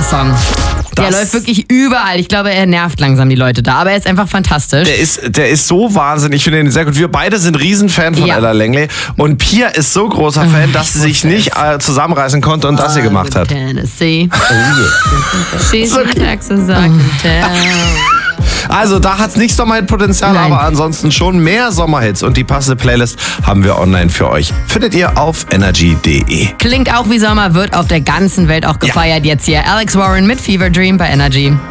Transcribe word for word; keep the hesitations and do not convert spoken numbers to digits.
Song. Der Das- läuft wirklich überall. Ich glaube, er nervt langsam die Leute da, aber er ist einfach fantastisch. Der ist, der ist so wahnsinnig. Ich finde ihn sehr gut. Wir beide sind Riesenfan von Ja. Ella Langley. Und Pia ist so großer Fan, dass sie sich nicht äh, zusammenreißen konnte und das hier gemacht hat. Tennessee. She's in Texas, I can tell. Also da hat es nicht Sommerhit-Potenzial, Nein. aber ansonsten schon mehr Sommerhits. Und die passende Playlist haben wir online für euch. Findet ihr auf energy punkt de. Klingt auch wie Sommer, wird auf der ganzen Welt auch gefeiert jetzt hier. Alex Warren mit Fever Dream bei Energy.